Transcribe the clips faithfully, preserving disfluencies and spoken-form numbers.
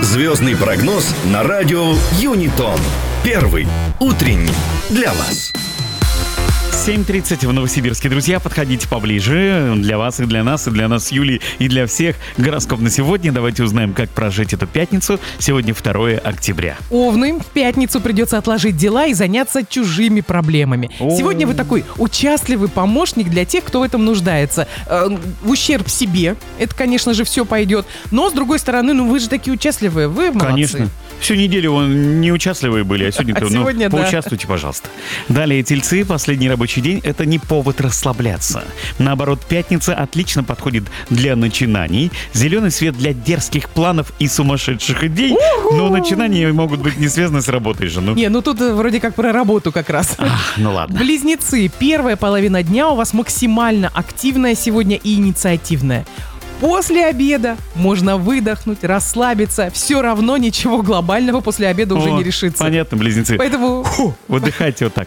Звездный прогноз на радио Юнитон. Первый утренний для вас. семь тридцать в Новосибирске. Друзья, подходите поближе. Для вас и для нас, и для нас, Юли, и для всех. Гороскоп на сегодня. Давайте узнаем, как прожить эту пятницу. Сегодня второе октября. Овны, в пятницу придется отложить дела и заняться чужими проблемами. О. Сегодня вы такой участливый помощник для тех, кто в этом нуждается. Э, в ущерб себе. Это, конечно же, все пойдет. Но, с другой стороны, ну вы же такие участливые. Вы молодцы. Конечно. Всю неделю вон неучастливые были, а сегодня-то, А сегодня, ну, да. поучаствуйте, пожалуйста. Далее, тельцы, последний рабочий день – это не повод расслабляться. Наоборот, пятница отлично подходит для начинаний. Зеленый свет для дерзких планов и сумасшедших идей. У-ху! Но начинания могут быть не связаны с работой же. Ну, Не, ну тут э, вроде как про работу как раз. Ах, ну ладно. Близнецы, первая половина дня у вас максимально активная сегодня и инициативная. После обеда можно выдохнуть, расслабиться. Все равно ничего глобального после обеда уже О, не решится. Понятно, близнецы. Поэтому... Выдыхайте вот так.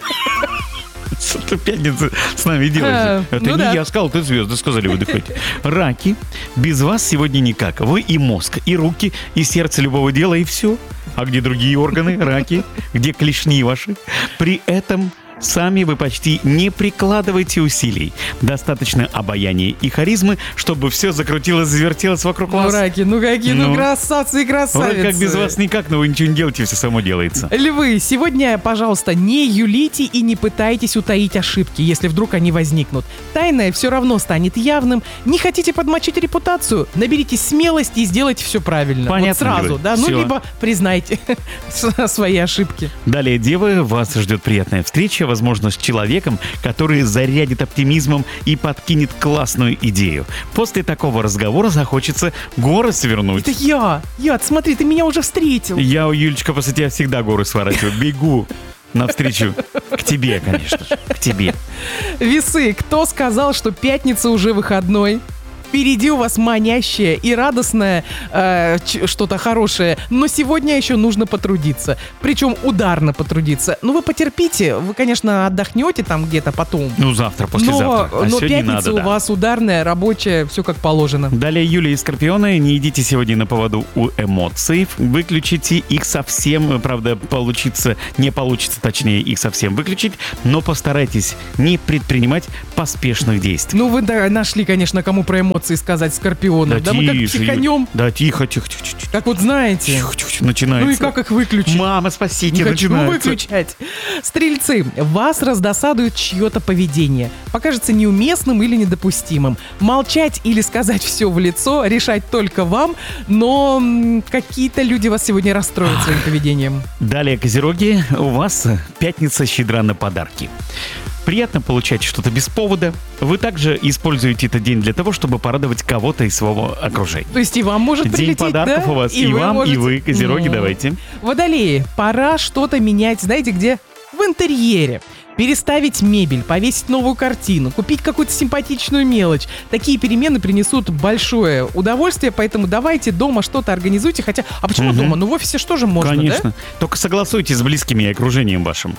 Что пятница с нами А, делаете? Это ну не да. я сказал, это звезды сказали выдыхать. Раки. Без вас сегодня никак. Вы и мозг, и руки, и сердце любого дела, и все. А где другие органы, раки? Где клешни ваши? При этом сами вы почти не прикладываете усилий. Достаточно обаяния и харизмы, чтобы все закрутилось, завертелось вокруг Ну, вас. раки, ну какие, ну, Ну. красавцы и красавицы. Вроде как без вас никак, но вы ничего не делаете, все само делается. Львы, сегодня, пожалуйста, не юлите и не пытайтесь утаить ошибки, если вдруг они возникнут. Тайное все равно станет явным. Не хотите подмочить репутацию? Наберитесь смелости и сделайте все правильно. Понятно, Вот сразу, Львы. да? Ну, Всё. либо признайте свои ошибки. Далее, девы, вас ждет приятная встреча, возможно, с человеком, который зарядит оптимизмом и подкинет классную идею. После такого разговора захочется горы свернуть. Это я! Я, смотри, ты меня уже встретил. Я, Юлечка, после тебя всегда горы сворачиваю. Бегу навстречу к тебе, конечно же, к тебе. Весы, кто сказал, что пятница уже выходной? Впереди у вас манящее и радостное э, ч- что-то хорошее, но сегодня еще нужно потрудиться, причем ударно потрудиться. Ну вы потерпите, вы, конечно, отдохнете там где-то потом, Ну, завтра, но, послезавтра. А но сегодня пятница надо, у да. вас ударная, рабочая, все как положено. Далее, Юлия и Скорпионы, не идите сегодня на поводу у эмоций. Выключите их совсем, правда, получится, не получится, точнее, их совсем выключить, но постарайтесь не предпринимать поспешных действий. Ну вы да, нашли, конечно, кому про эмоции сказать, Скорпионов. Да, мы как тише, психанем, Юль. Да, тихо, тихо, тихо, тихо. как вот знаете. Тихо, тихо, тихо, начинается. Ну и как их выключить? Мама, спасите, Не хочу начинается. выключать. Стрельцы, вас раздосадует чье-то поведение. Покажется неуместным или недопустимым. Молчать или сказать все в лицо решать только вам, но м, какие-то люди вас сегодня расстроят своим поведением. Далее, козероги, у вас пятница щедра на подарки. Приятно получать что-то без повода. Вы также используете этот день для того, чтобы порадовать кого-то из своего окружения. То есть и вам может День прилететь, подарков да? у вас, и, вы вам, и можете- вы, козероги, Ну. давайте. Водолеи, пора что-то менять, знаете где? В интерьере. Переставить мебель, повесить новую картину, купить какую-то симпатичную мелочь. Такие перемены принесут большое удовольствие, поэтому давайте дома что-то организуйте. Хотя, а почему Мгм. дома? Ну в офисе что же можно, Конечно. да? Только согласуйтесь с близкими и окружением вашим.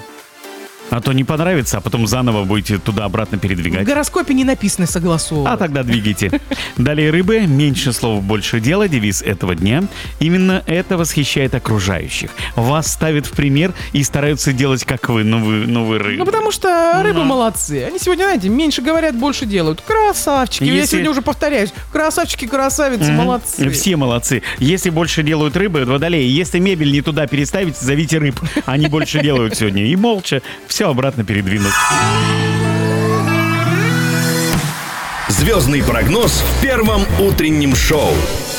А то не понравится, а потом заново будете туда-обратно В передвигать. гороскопе не написано согласовывать. А тогда двигайте. Далее, рыбы. Меньше слов, больше дела. Девиз этого дня. Именно это восхищает окружающих. Вас ставят в пример и стараются делать, как вы. Ну вы, ну вы рыбы. Ну, потому что рыбы Ну. молодцы. Они сегодня, знаете, меньше говорят, больше делают. Красавчики. Я Если- сегодня уже повторяюсь. Красавчики, красавицы, Мгм. молодцы. Все молодцы. Если больше делают рыбы, водолеи, если мебель не туда переставить, зовите рыб. Они больше делают сегодня. И молча все обратно передвинут. Звездный прогноз в первом утреннем шоу.